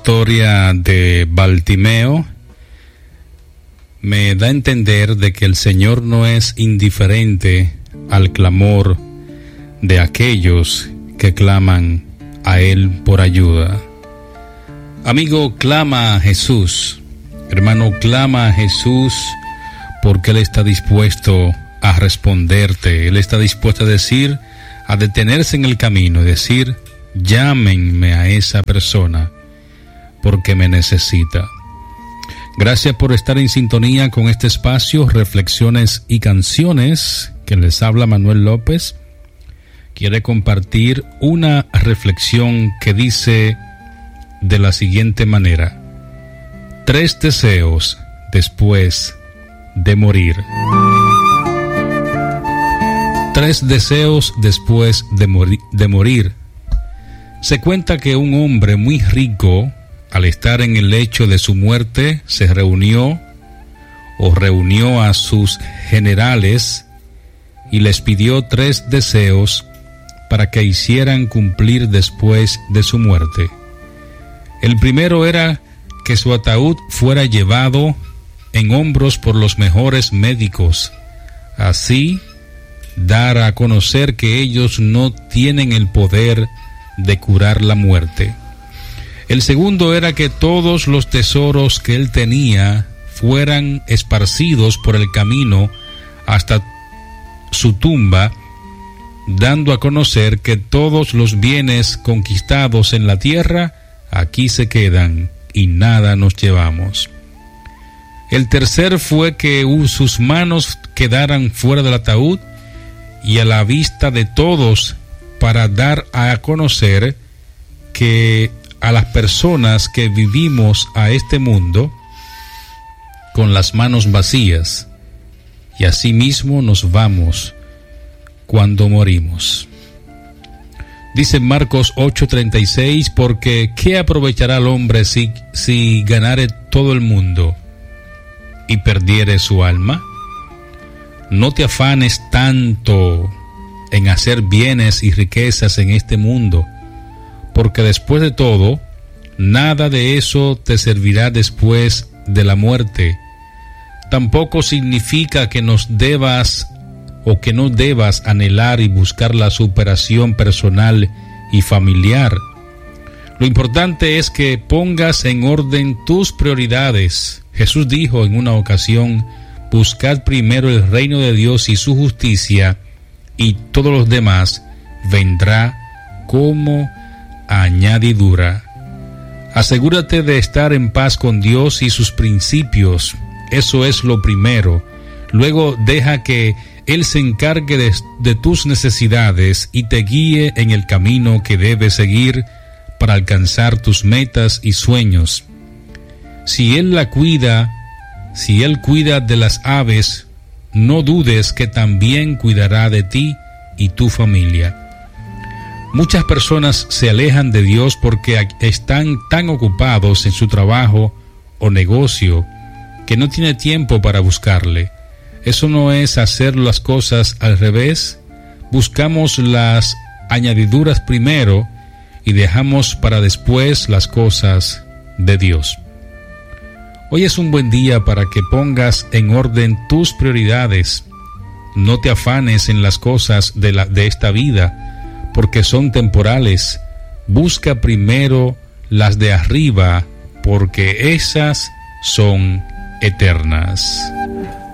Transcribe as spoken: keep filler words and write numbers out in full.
historia de Bartimeo me da a entender de que el Señor no es indiferente al clamor de aquellos que claman a Él por ayuda. Amigo, clama a Jesús. Hermano, clama a Jesús porque Él está dispuesto a responderte. Él está dispuesto a decir, a detenerse en el camino y decir, llámenme a esa persona porque me necesita. Gracias por estar en sintonía con este espacio, Reflexiones y Canciones, que les habla Manuel López. Quiere compartir una reflexión que dice de la siguiente manera: tres deseos después de morir. Tres deseos después de, mori- de morir. Se cuenta que un hombre muy rico, al estar en el lecho de su muerte, se reunió o reunió a sus generales y les pidió tres deseos para que hicieran cumplir después de su muerte. El primero era que su ataúd fuera llevado en hombros por los mejores médicos, así dar a conocer que ellos no tienen el poder de curar la muerte. El segundo era que todos los tesoros que él tenía fueran esparcidos por el camino hasta su tumba, dando a conocer que todos los bienes conquistados en la tierra aquí se quedan y nada nos llevamos. El tercer fue que sus manos quedaran fuera del ataúd y a la vista de todos, para dar a conocer que a las personas que vivimos a este mundo con las manos vacías, y asimismo nos vamos cuando morimos. Dice Marcos ocho treinta y seis, porque ¿qué aprovechará el hombre si, si ganare todo el mundo y perdiere su alma? No te afanes tanto en hacer bienes y riquezas en este mundo, porque después de todo, nada de eso te servirá después de la muerte. Tampoco significa que nos debas o que no debas anhelar y buscar la superación personal y familiar. Lo importante es que pongas en orden tus prioridades. Jesús dijo en una ocasión, buscad primero el reino de Dios y su justicia, y todos los demás vendrá como añadidura. Asegúrate de estar en paz con Dios y sus principios. Eso es lo primero. Luego deja que Él se encargue de, de tus necesidades y te guíe en el camino que debes seguir para alcanzar tus metas y sueños. Si Él la cuida, si Él cuida de las aves, no dudes que también cuidará de ti y tu familia. Muchas personas se alejan de Dios porque están tan ocupados en su trabajo o negocio que no tiene tiempo para buscarle. Eso no es hacer las cosas al revés. Buscamos las añadiduras primero y dejamos para después las cosas de Dios. Hoy es un buen día para que pongas en orden tus prioridades. No te afanes en las cosas de, la, de esta vida, porque son temporales. Busca primero las de arriba, porque esas son eternas.